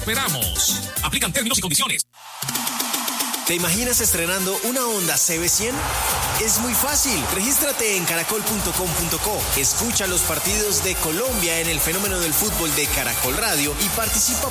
Esperamos. Aplican términos y condiciones. ¿Te imaginas estrenando una Honda CB100? Es muy fácil. Regístrate en caracol.com.co. Escucha los partidos de Colombia en el fenómeno del fútbol de Caracol Radio y participa